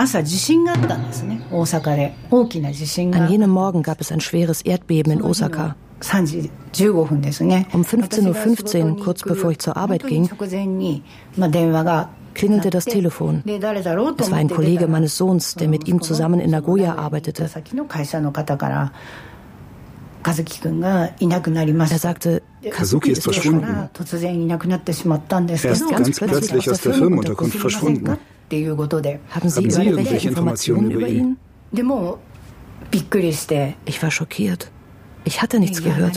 An jenem Morgen gab es ein schweres Erdbeben in Osaka. Um 15:15 Uhr, kurz bevor ich zur Arbeit ging, klingelte das Telefon. Es war ein Kollege meines Sohns, der mit ihm zusammen in Nagoya arbeitete. Er sagte, Kazuki ist verschwunden. Er ist ganz plötzlich aus der Firmenunterkunft verschwunden. Haben Sie irgendwelche Informationen über ihn? Ich war schockiert. Ich hatte nichts gehört.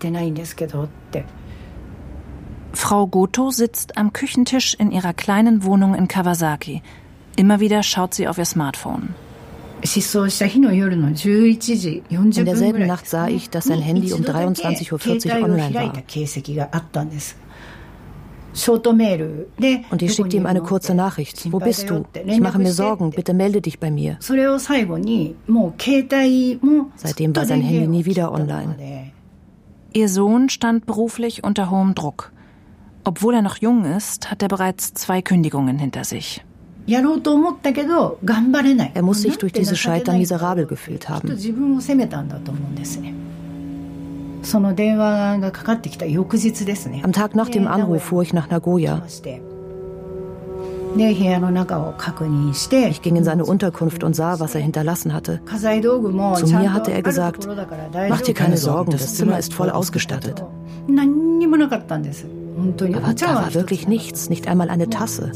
Frau Goto sitzt am Küchentisch in ihrer kleinen Wohnung in Kawasaki. Immer wieder schaut sie auf ihr Smartphone. In derselben Nacht sah ich, dass sein Handy um 23:40 Uhr online war. Und ich schickte ihm eine kurze Nachricht. Wo bist du? Ich mache mir Sorgen, bitte melde dich bei mir. Seitdem war sein Handy nie wieder online. Ihr Sohn stand beruflich unter hohem Druck. Obwohl er noch jung ist, hat er bereits 2 Kündigungen hinter sich. Er muss sich durch dieses Scheitern miserabel gefühlt haben. Am Tag nach dem Anruf fuhr ich nach Nagoya. Ich ging in seine Unterkunft und sah, was er hinterlassen hatte. Zu mir hatte er gesagt, mach dir keine Sorgen, das Zimmer ist voll ausgestattet. Aber da war wirklich nichts, nicht einmal eine Tasse.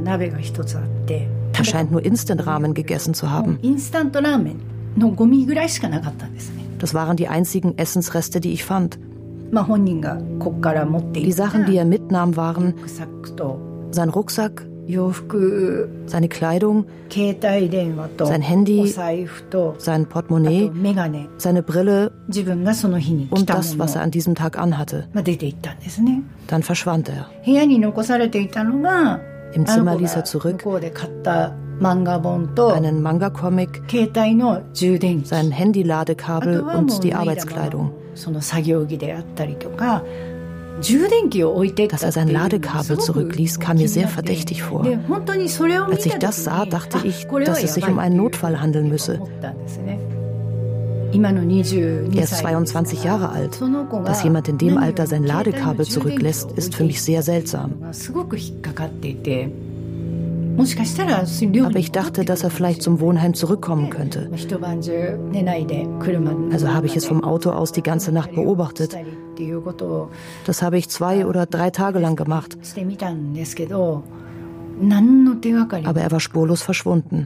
Er scheint nur Instant-Ramen gegessen zu haben. Das waren die einzigen Essensreste, die ich fand. Die Sachen, die er mitnahm, waren sein Rucksack, seine Kleidung, sein Handy, sein Portemonnaie, seine Brille und das, was er an diesem Tag anhatte. Dann verschwand er. Im Zimmer ließ er zurück einen Manga-Comic, sein Handy-Ladekabel und die Arbeitskleidung. Dass er sein Ladekabel zurückließ, kam mir sehr verdächtig vor. Als ich das sah, dachte ich, dass es sich um einen Notfall handeln müsse. Er ist 22 Jahre alt. Dass jemand in dem Alter sein Ladekabel zurücklässt, ist für mich sehr seltsam. Aber ich dachte, dass er vielleicht zum Wohnheim zurückkommen könnte. Also habe ich es vom Auto aus die ganze Nacht beobachtet. Das habe ich 2 oder 3 Tage lang gemacht. Aber er war spurlos verschwunden.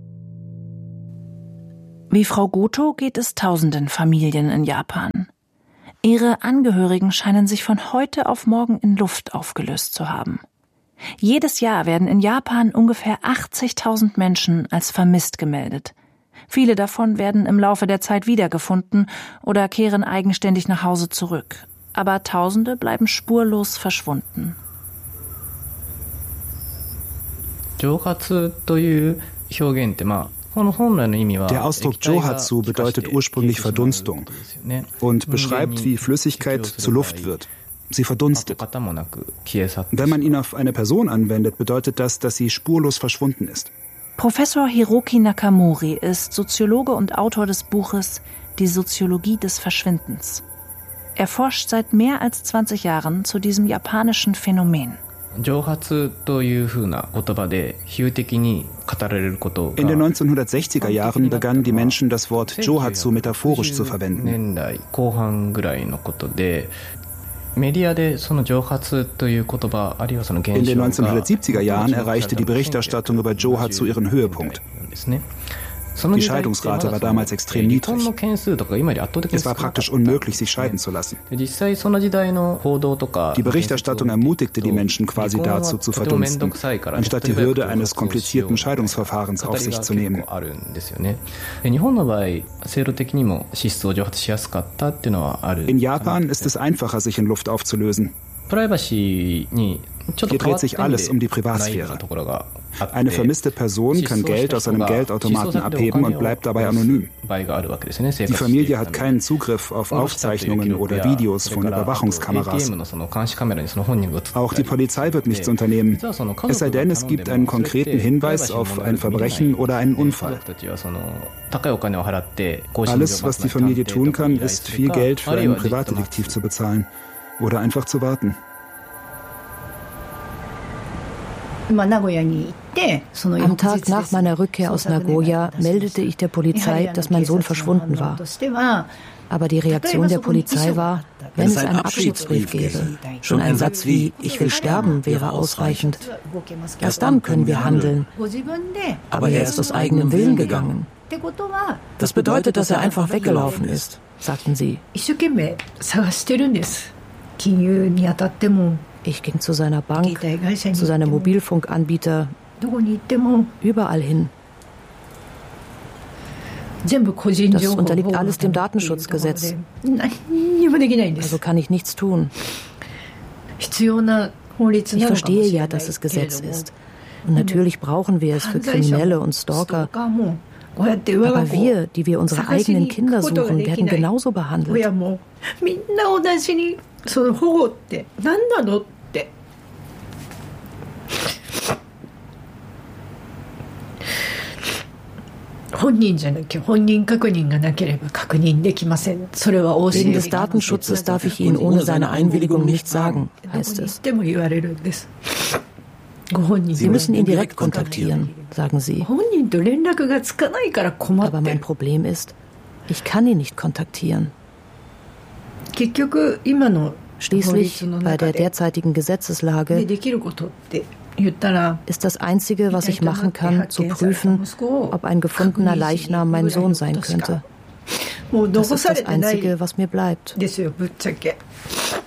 Wie Frau Goto geht es tausenden Familien in Japan. Ihre Angehörigen scheinen sich von heute auf morgen in Luft aufgelöst zu haben. Jedes Jahr werden in Japan ungefähr 80.000 Menschen als vermisst gemeldet. Viele davon werden im Laufe der Zeit wiedergefunden oder kehren eigenständig nach Hause zurück. Aber Tausende bleiben spurlos verschwunden. Der Ausdruck Johatsu bedeutet ursprünglich Verdunstung und beschreibt, wie Flüssigkeit zu Luft wird. Sie verdunstet. Wenn man ihn auf eine Person anwendet, bedeutet das, dass sie spurlos verschwunden ist. Professor Hiroki Nakamori ist Soziologe und Autor des Buches Die Soziologie des Verschwindens. Er forscht seit mehr als 20 Jahren zu diesem japanischen Phänomen. In den 1960er Jahren begannen die Menschen, das Wort Johatsu metaphorisch zu verwenden. In den 1970er Jahren erreichte die Berichterstattung über Johatsu ihren Höhepunkt. Die Scheidungsrate war damals extrem niedrig. Es war praktisch unmöglich, sich scheiden zu lassen. Die Berichterstattung ermutigte die Menschen quasi dazu, zu verdunsten, anstatt die Hürde eines komplizierten Scheidungsverfahrens auf sich zu nehmen. In Japan ist es einfacher, sich in Luft aufzulösen. Hier dreht sich alles um die Privatsphäre. Eine vermisste Person kann Geld aus einem Geldautomaten abheben und bleibt dabei anonym. Die Familie hat keinen Zugriff auf Aufzeichnungen oder Videos von Überwachungskameras. Auch die Polizei wird nichts unternehmen, es sei denn, es gibt einen konkreten Hinweis auf ein Verbrechen oder einen Unfall. Alles, was die Familie tun kann, ist, viel Geld für einen Privatdetektiv zu bezahlen oder einfach zu warten. Am Tag nach meiner Rückkehr aus Nagoya meldete ich der Polizei, dass mein Sohn verschwunden war. Aber die Reaktion der Polizei war, wenn es einen Abschiedsbrief gäbe. Schon ein Satz wie »Ich will sterben« wäre ausreichend. Erst dann können wir handeln. Aber er ist aus eigenem Willen gegangen. Das bedeutet, dass er einfach weggelaufen ist, sagten sie. Ich ging zu seiner Bank, zu seinem Mobilfunkanbieter, überall hin. Das unterliegt alles dem Datenschutzgesetz. Also kann ich nichts tun. Ich verstehe ja, dass es Gesetz ist. Und natürlich brauchen wir es für Kriminelle und Stalker. Aber wir, die wir unsere eigenen Kinder suchen, werden genauso behandelt. Wegen des Datenschutzes darf ich Ihnen ohne seine Einwilligung nichts sagen, heißt es. Sie müssen ihn direkt kontaktieren, sagen sie. Aber mein Problem ist, ich kann ihn nicht kontaktieren. Schließlich, bei der derzeitigen Gesetzeslage, ist das Einzige, was ich machen kann, zu prüfen, ob ein gefundener Leichnam mein Sohn sein könnte. Das ist das Einzige, was mir bleibt.